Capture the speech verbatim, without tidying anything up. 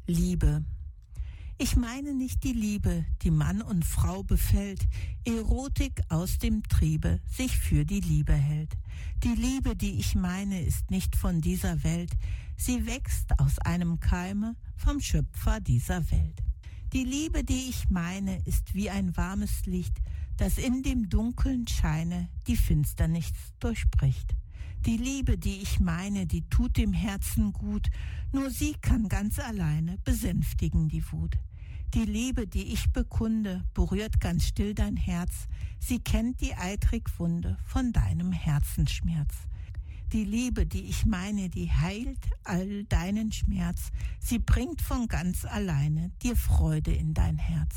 Liebe. Ich meine nicht die Liebe, die Mann und Frau befällt, Erotik aus dem Triebe sich für die Liebe hält. Die Liebe, die ich meine, ist nicht von dieser Welt, sie wächst aus einem Keime vom Schöpfer dieser Welt. Die Liebe, die ich meine, ist wie ein warmes Licht, das in dem dunklen Scheine die Finsternis durchbricht. Die Liebe, die ich meine, die tut dem Herzen gut, nur sie kann ganz alleine besänftigen die Wut. Die Liebe, die ich bekunde, berührt ganz still dein Herz, sie kennt die eitrig Wunde von deinem Herzensschmerz. Die Liebe, die ich meine, die heilt all deinen Schmerz, sie bringt von ganz alleine dir Freude in dein Herz.